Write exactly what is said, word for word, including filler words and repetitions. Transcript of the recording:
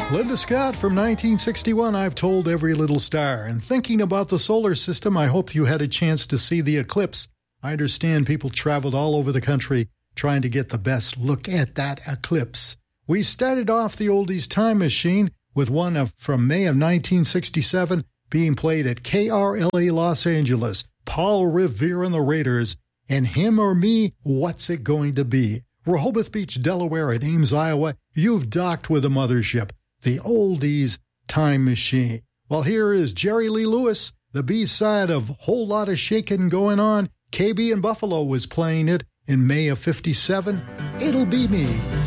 Linda Scott from nineteen sixty-one, I've Told Every Little Star. And thinking about the solar system, I hope you had a chance to see the eclipse. I understand people traveled all over the country trying to get the best look at that eclipse. We started off the Oldies Time Machine with one of, from May of nineteen sixty-seven being played at K R L A Los Angeles, Paul Revere and the Raiders, and Him or Me, What's It Going to Be? Rehoboth Beach, Delaware, and Ames, Iowa, you've docked with a mothership, the Oldies Time Machine. Well, here is Jerry Lee Lewis, the B-side of Whole Lot of Shakin' Going On. K B in Buffalo was playing it in May of fifty-seven. It'll Be Me.